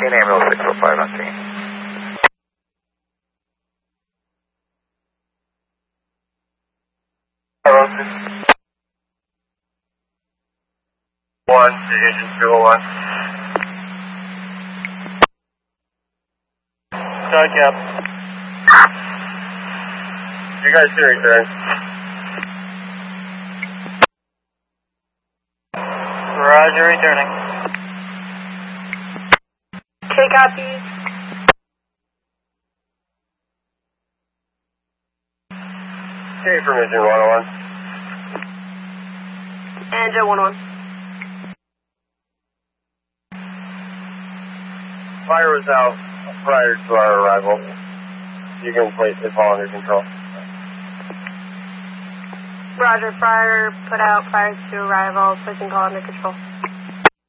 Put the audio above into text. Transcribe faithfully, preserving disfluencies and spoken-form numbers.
nineteen, ambulance six oh five nineteen. Hello, one, the engine two oh one. Sorry, Cap. You guys should return. Roger, returning. Okay, copies. Okay, permission one oh one. And Joe one oh one. Fire was out prior to our arrival. You can place this all under control. Roger, fire put out prior to arrival, placing call under control.